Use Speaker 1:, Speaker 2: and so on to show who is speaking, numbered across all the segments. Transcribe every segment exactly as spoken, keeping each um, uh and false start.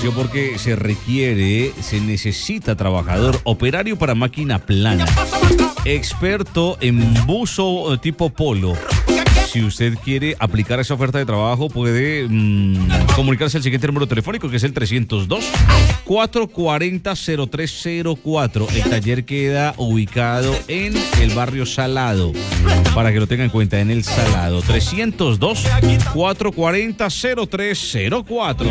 Speaker 1: Atención porque se requiere, se necesita trabajador operario para máquina plana, experto en buzo tipo polo. Si usted quiere aplicar esa oferta de trabajo, puede mmm, comunicarse al siguiente número telefónico, que es el trescientos dos, cuatrocientos cuarenta, cero tres cero cuatro. El taller queda ubicado en el barrio Salado, para que lo tengan en cuenta, en el Salado. trescientos dos, cuatrocientos cuarenta, cero tres cero cuatro.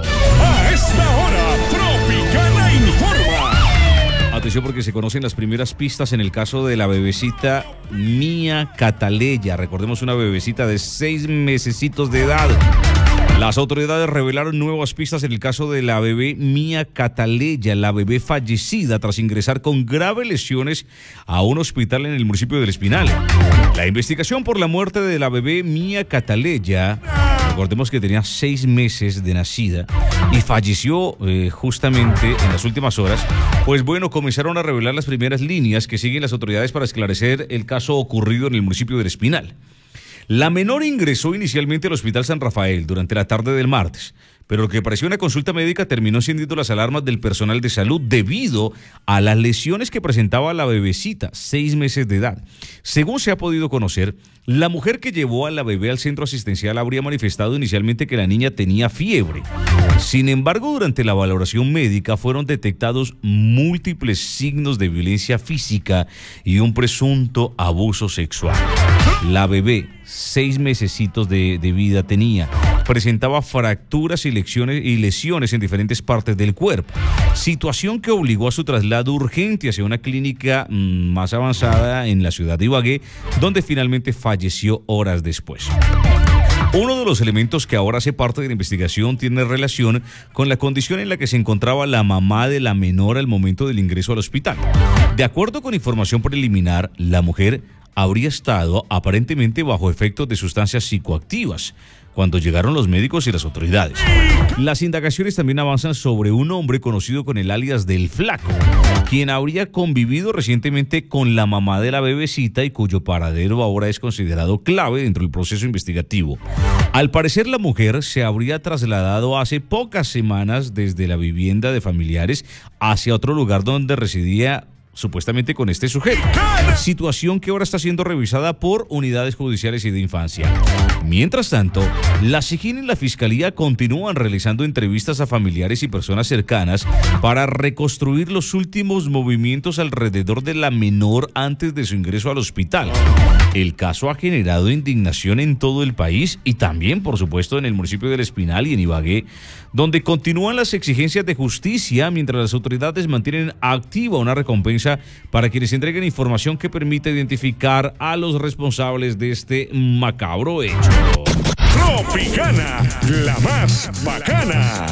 Speaker 2: A esta hora, Tropicana informa.
Speaker 1: Atención porque se conocen las primeras pistas en el caso de la bebecita Mía Cataleya. Recordemos, una bebecita de seis mesecitos de edad. Las autoridades revelaron nuevas pistas en el caso de la bebé Mía Cataleya, la bebé fallecida tras ingresar con graves lesiones a un hospital en el municipio del Espinal. La investigación por la muerte de la bebé Mía Cataleya, recordemos que tenía seis meses de nacida y falleció eh, justamente en las últimas horas. Pues bueno, comenzaron a revelar las primeras líneas que siguen las autoridades para esclarecer el caso ocurrido en el municipio del Espinal. La menor ingresó inicialmente al Hospital San Rafael durante la tarde del martes, pero lo que pareció una consulta médica terminó encendiendo las alarmas del personal de salud debido a las lesiones que presentaba la bebecita, seis meses de edad. Según se ha podido conocer, la mujer que llevó a la bebé al centro asistencial habría manifestado inicialmente que la niña tenía fiebre. Sin embargo, durante la valoración médica fueron detectados múltiples signos de violencia física y un presunto abuso sexual. La bebé, seis mesecitos de, de vida tenía, presentaba fracturas y lesiones, y lesiones en diferentes partes del cuerpo, situación que obligó a su traslado urgente hacia una clínica mmm, más avanzada en la ciudad de Ibagué, donde finalmente falleció horas después. Uno de los elementos que ahora hace parte de la investigación tiene relación con la condición en la que se encontraba la mamá de la menor al momento del ingreso al hospital. De acuerdo con información preliminar, la mujer habría estado aparentemente bajo efectos de sustancias psicoactivas cuando llegaron los médicos y las autoridades. Las indagaciones también avanzan sobre un hombre conocido con el alias del Flaco, quien habría convivido recientemente con la mamá de la bebecita y cuyo paradero ahora es considerado clave dentro del proceso investigativo. Al parecer, la mujer se habría trasladado hace pocas semanas desde la vivienda de familiares hacia otro lugar donde residía supuestamente con este sujeto, situación que ahora está siendo revisada por unidades judiciales y de infancia. Mientras tanto, la SIJIN y la Fiscalía continúan realizando entrevistas a familiares y personas cercanas para reconstruir los últimos movimientos alrededor de la menor antes de su ingreso al hospital. El caso ha generado indignación en todo el país y también, por supuesto, en el municipio del Espinal y en Ibagué, donde continúan las exigencias de justicia mientras las autoridades mantienen activa una recompensa para quienes entreguen información que permita identificar a los responsables de este macabro hecho.
Speaker 2: Tropicana, la más bacana.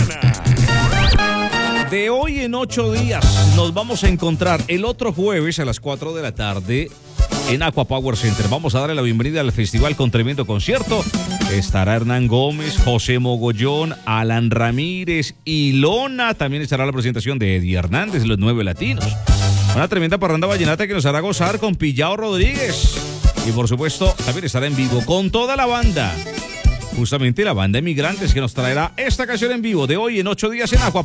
Speaker 1: De hoy en ocho días nos vamos a encontrar el otro jueves a las cuatro de la tarde en Aqua Power Center. Vamos a darle la bienvenida al festival con tremendo concierto. Estará Hernán Gómez, José Mogollón, Alan Ramírez y Lona. También estará la presentación de Eddie Hernández, los nueve latinos. Una tremenda parranda vallenata que nos hará gozar con Pillao Rodríguez. Y por supuesto, también estará en vivo con toda la banda. Justamente la banda Emigrantes, que nos traerá esta canción en vivo de hoy en ocho días en Aqua